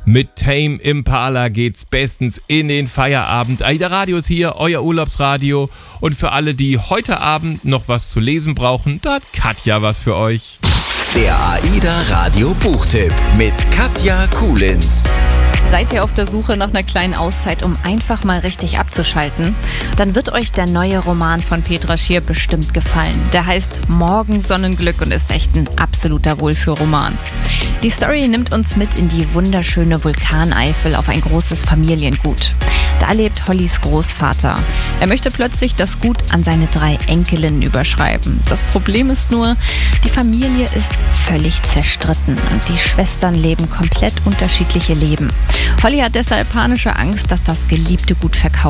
Mit Tame Impala geht's bestens in den Feierabend. AIDA Radio ist hier, euer Urlaubsradio. Und für alle, die heute Abend noch was zu lesen brauchen, da hat Katja was für euch. Der AIDA Radio Buchtipp mit Katja Kulins. Seid ihr auf der Suche nach einer kleinen Auszeit, um einfach mal richtig abzuschalten? Dann wird euch der neue Roman von Petra Schier bestimmt gefallen. Der heißt Morgensonnenglück und ist echt ein absoluter Wohlfühlroman. Die Story nimmt uns mit in die wunderschöne Vulkaneifel auf ein großes Familiengut. Da lebt Hollys Großvater. Er möchte plötzlich das Gut an seine 3 Enkelinnen überschreiben. Das Problem ist nur, die Familie ist völlig zerstritten und die Schwestern leben komplett unterschiedliche Leben. Holly hat deshalb panische Angst, dass das geliebte Gut verkauft